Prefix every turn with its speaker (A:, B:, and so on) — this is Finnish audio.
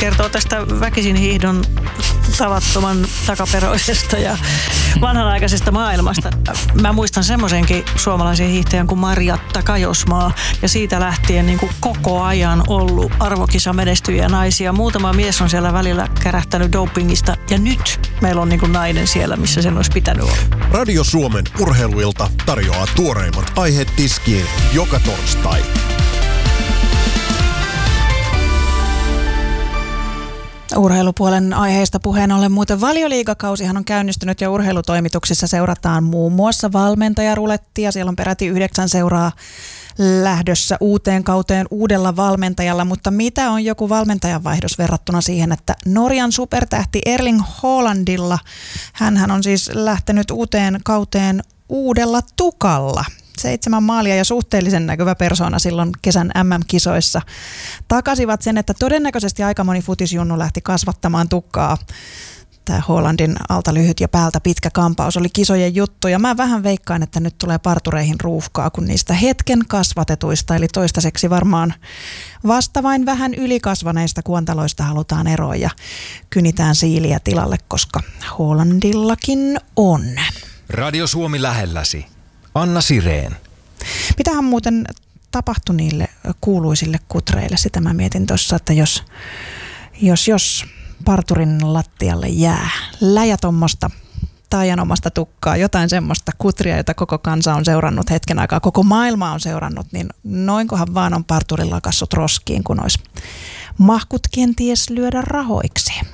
A: kertoo tästä väkisin hiihdon tavattoman takaperoisesta ja vanhanaikaisesta maailmasta. Mä muistan semmoisenkin suomalaisen hiihtäjän kuin Marjatta Kajosmaa, ja siitä lähtien niin kuin koko ajan ollut arvokisamenestyjiä naisia. Muutama mies on siellä välillä kärähtänyt dopingista, ja nyt meillä on niin kuin nainen siellä, missä sen olisi pitänyt olla.
B: Radio Suomen urheiluilta tarjoaa tuoreimmat aiheet tiskiin joka torstai.
C: Urheilupuolen aiheista puheen ollen muuten Valioliigakausihan on käynnistynyt ja urheilutoimituksissa seurataan muun muassa valmentajarulettia. Siellä on peräti 9 seuraa lähdössä uuteen kauteen uudella valmentajalla, mutta mitä on joku valmentajanvaihdos verrattuna siihen, että Norjan supertähti Erling Haalandilla, hänhän on siis lähtenyt uuteen kauteen uudella tukalla. 7 maalia ja suhteellisen näkyvä persoona silloin kesän MM-kisoissa takasivat sen, että todennäköisesti aika moni futisjunnu lähti kasvattamaan tukkaa. Tämä Haalandin alta lyhyt ja päältä pitkä kampaus oli kisojen juttu, ja mä vähän veikkaan, että nyt tulee partureihin ruuhkaa, kun niistä hetken kasvatetuista, eli toistaiseksi varmaan vasta vain vähän ylikasvaneista kuontaloista halutaan eroon ja kynitään siiliä tilalle, koska Haalandillakin on.
D: Radio Suomi lähelläsi. Anna Sireen.
C: Mitähän muuten tapahtui niille kuuluisille kutreille? Sitä mä mietin tuossa, että jos parturin lattialle jää läjätommosta taianomasta tukkaa, jotain semmoista kutria, jota koko kansa on seurannut hetken aikaa, koko maailma on seurannut, niin noinkohan vaan on parturin lakassut roskiin, kun olisi mahkut kenties lyödä rahoiksi.